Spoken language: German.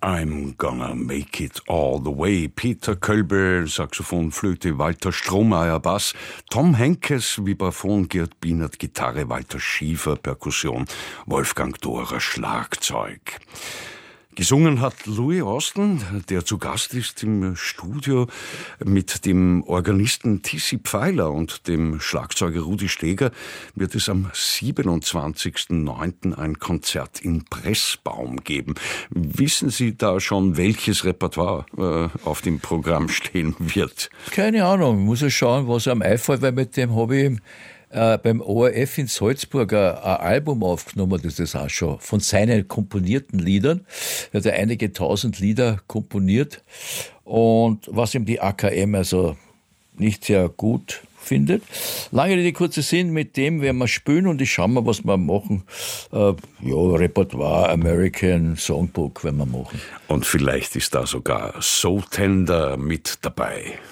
I'm gonna make it all the way. Peter Kölbel, Saxophon, Flöte, Walter Strohmeier, Bass, Tom Henkes, Vibraphon, Gerd Bienert, Gitarre, Walter Schiefer, Perkussion, Wolfgang Dorer, Schlagzeug. Gesungen hat Louis Austin, der zu Gast ist im Studio mit dem Organisten Tissi Pfeiler und dem Schlagzeuger Rudi Steger. Wird es am 27.09. ein Konzert in Pressbaum geben. Wissen Sie da schon, welches Repertoire auf dem Programm stehen wird? Keine Ahnung, ich muss ja schauen, was einem einfällt, weil mit dem habe ich beim ORF in Salzburg ein Album aufgenommen, das ist auch schon von seinen komponierten Liedern. Er hat ja einige tausend Lieder komponiert und was ihm die AKM also nicht sehr gut findet. Lange Rede, kurzer Sinn, mit dem werden wir spielen und ich schaue mal, was wir machen. Repertoire, American Songbook werden wir machen. Und vielleicht ist da sogar So Tender mit dabei.